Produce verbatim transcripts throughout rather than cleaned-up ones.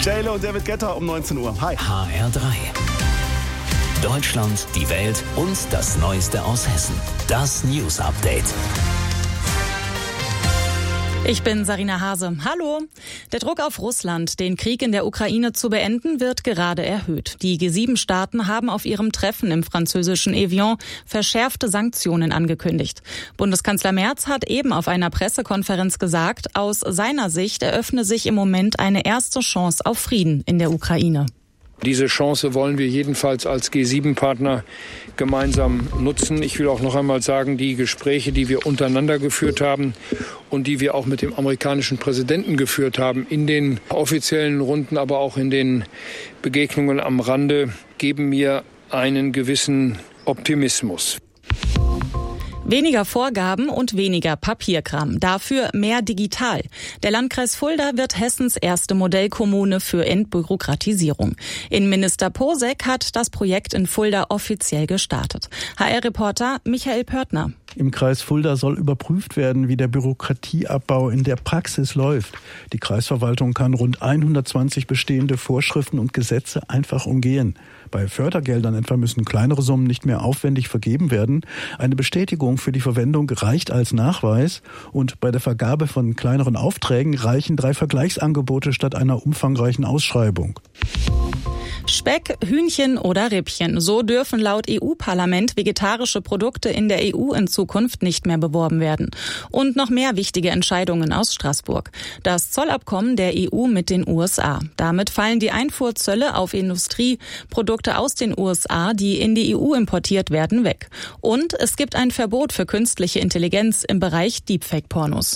J-Lo und David Guetta um neunzehn Uhr. Hi. H R drei. Deutschland, die Welt und das Neueste aus Hessen. Das News Update. Ich bin Sarina Hase. Hallo. Der Druck auf Russland, den Krieg in der Ukraine zu beenden, wird gerade erhöht. Die G sieben Staaten haben auf ihrem Treffen im französischen Evian verschärfte Sanktionen angekündigt. Bundeskanzler Merz hat eben auf einer Pressekonferenz gesagt, aus seiner Sicht eröffne sich im Moment eine erste Chance auf Frieden in der Ukraine. Diese Chance wollen wir jedenfalls als G sieben Partner gemeinsam nutzen. Ich will auch noch einmal sagen, die Gespräche, die wir untereinander geführt haben und die wir auch mit dem amerikanischen Präsidenten geführt haben, in den offiziellen Runden, aber auch in den Begegnungen am Rande, geben mir einen gewissen Optimismus. Weniger Vorgaben und weniger Papierkram. Dafür mehr digital. Der Landkreis Fulda wird Hessens erste Modellkommune für Entbürokratisierung. Innenminister Posek hat das Projekt in Fulda offiziell gestartet. H R-Reporter Michael Pörtner. Im Kreis Fulda soll überprüft werden, wie der Bürokratieabbau in der Praxis läuft. Die Kreisverwaltung kann rund hundertzwanzig bestehende Vorschriften und Gesetze einfach umgehen. Bei Fördergeldern etwa müssen kleinere Summen nicht mehr aufwendig vergeben werden. Eine Bestätigung für die Verwendung reicht als Nachweis. Und bei der Vergabe von kleineren Aufträgen reichen drei Vergleichsangebote statt einer umfangreichen Ausschreibung. Speck, Hühnchen oder Rippchen. So dürfen laut E U-Parlament vegetarische Produkte in der E U in Zukunft nicht mehr beworben werden. Und noch mehr wichtige Entscheidungen aus Straßburg. Das Zollabkommen der E U mit den U S A. Damit fallen die Einfuhrzölle auf Industrieprodukte aus den U S A, die in die E U importiert werden, weg. Und es gibt ein Verbot für künstliche Intelligenz im Bereich Deepfake-Pornos.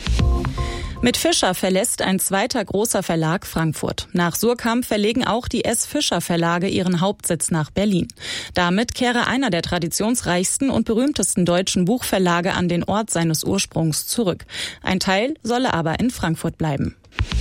Mit Fischer verlässt ein zweiter großer Verlag Frankfurt. Nach Suhrkamp verlegen auch die S. Fischer Verlage ihren Hauptsitz nach Berlin. Damit kehre einer der traditionsreichsten und berühmtesten deutschen Buchverlage an den Ort seines Ursprungs zurück. Ein Teil solle aber in Frankfurt bleiben.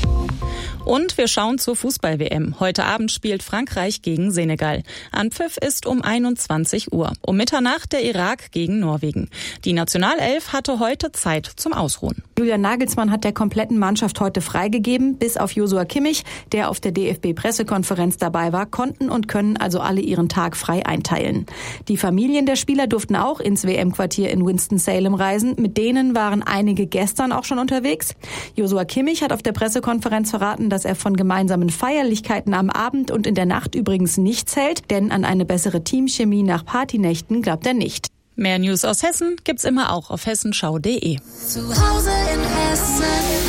Und wir schauen zur Fußball-W M. Heute Abend spielt Frankreich gegen Senegal. Anpfiff ist um einundzwanzig Uhr. Um Mitternacht der Irak gegen Norwegen. Die Nationalelf hatte heute Zeit zum Ausruhen. Julian Nagelsmann hat der kompletten Mannschaft heute freigegeben. Bis auf Joshua Kimmich, der auf der D F B-Pressekonferenz dabei war, konnten und können also alle ihren Tag frei einteilen. Die Familien der Spieler durften auch ins W M-Quartier in Winston-Salem reisen. Mit denen waren einige gestern auch schon unterwegs. Joshua Kimmich hat auf der Pressekonferenz verraten, dass er von gemeinsamen Feierlichkeiten am Abend und in der Nacht übrigens nichts hält, denn an eine bessere Teamchemie nach Partynächten glaubt er nicht. Mehr News aus Hessen gibt's immer auch auf hessenschau punkt de. Zu Hause in Hessen.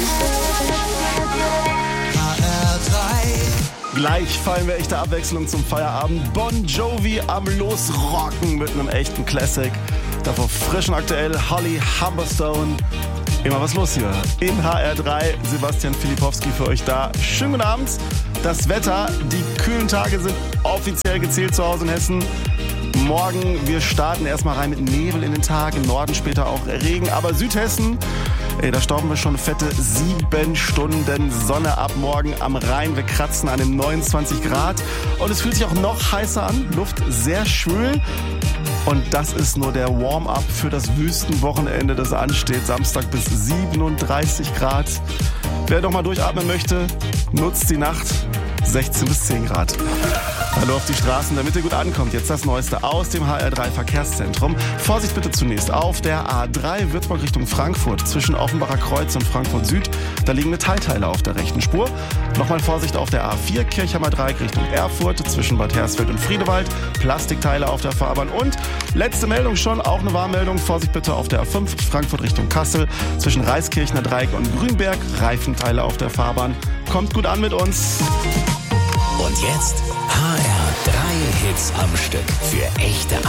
H R drei. Gleich fallen wir echte Abwechslung zum Feierabend. Bon Jovi am Losrocken mit einem echten Classic. Davor frisch und aktuell Holly Humberstone. Immer was los hier in H R drei. Sebastian Filipowski für euch da. Schönen guten Abend. Das Wetter, die kühlen Tage sind offiziell gezählt zu Hause in Hessen. Morgen, wir starten erstmal rein mit Nebel in den Tag. Im Norden später auch Regen. Aber Südhessen, ey, da stauben wir schon fette sieben Stunden Sonne ab morgen am Rhein. Wir kratzen an den neunundzwanzig Grad. Und es fühlt sich auch noch heißer an. Luft sehr schwül. Und das ist nur der Warm-up für das Wüstenwochenende, das ansteht. Samstag bis siebenunddreißig Grad. Wer doch mal durchatmen möchte, nutzt die Nacht. sechzehn bis zehn Grad. Hallo auf die Straßen, damit ihr gut ankommt. Jetzt das Neueste aus dem H R drei Verkehrszentrum. Vorsicht bitte zunächst auf der A drei Würzburg Richtung Frankfurt zwischen Offenbacher Kreuz und Frankfurt Süd. Da liegen Metallteile auf der rechten Spur. Nochmal Vorsicht auf der A vier Kirchheimer Dreieck Richtung Erfurt zwischen Bad Hersfeld und Friedewald. Plastikteile auf der Fahrbahn und letzte Meldung schon, auch eine Warnmeldung. Vorsicht bitte auf der A fünf Frankfurt Richtung Kassel zwischen Reiskirchner Dreieck und Grünberg. Reifenteile auf der Fahrbahn. Kommt gut an mit uns. Und jetzt H R drei Hits am Stück für echte